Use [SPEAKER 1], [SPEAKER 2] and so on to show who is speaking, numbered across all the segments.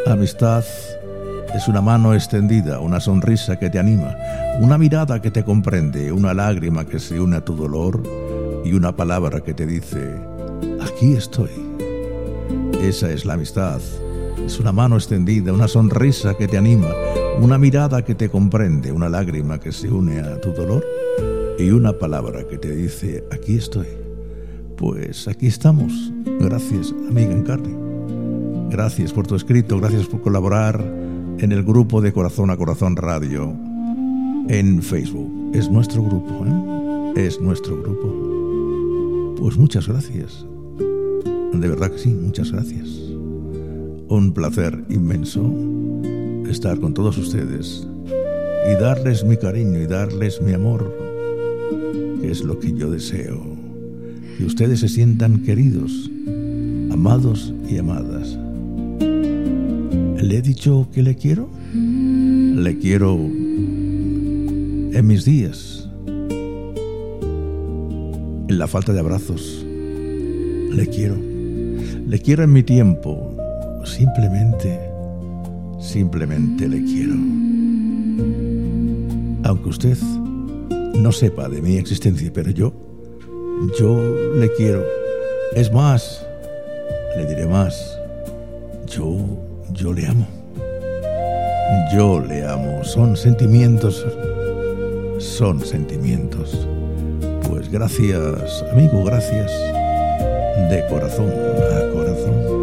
[SPEAKER 1] Amistad es una mano extendida, una sonrisa que te anima, una mirada que te comprende, una lágrima que se une a tu dolor y una palabra que te dice: aquí estoy. Esa es la amistad. Es una mano extendida, una sonrisa que te anima, una mirada que te comprende, una lágrima que se une a tu dolor y una palabra que te dice: aquí estoy. Pues aquí estamos. Gracias, amiga en carne. Gracias por tu escrito, gracias por colaborar en el grupo de Corazón a Corazón Radio en Facebook. Es nuestro grupo, ¿eh? Es nuestro grupo. Pues muchas gracias. De verdad que sí, muchas gracias. Un placer inmenso estar con todos ustedes y darles mi cariño y darles mi amor, que es lo que yo deseo. Que ustedes se sientan queridos, amados y amadas. ¿Le he dicho que le quiero? Le quiero en mis días, en la falta de abrazos. Le quiero en mi tiempo. Simplemente le quiero. Aunque usted no sepa de mi existencia, pero yo le quiero. Es más, le diré más. Yo le amo. Yo le amo. Son sentimientos. Pues gracias, amigo, gracias. De corazón a corazón.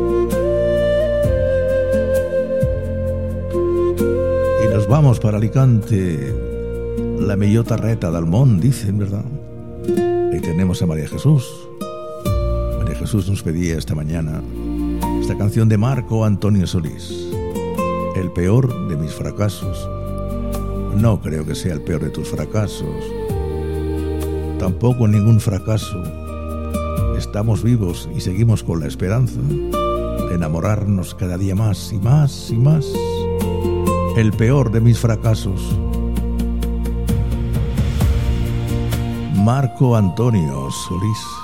[SPEAKER 1] Y nos vamos para Alicante, la millor terreta del món, dicen, ¿verdad? Ahí tenemos a María Jesús. María Jesús nos pedía esta mañana esta canción de Marco Antonio Solís: el peor de mis fracasos. No creo que sea el peor de tus fracasos, tampoco ningún fracaso. Estamos vivos y seguimos con la esperanza de enamorarnos cada día más y más y más. El peor de mis fracasos. Marco Antonio Solís.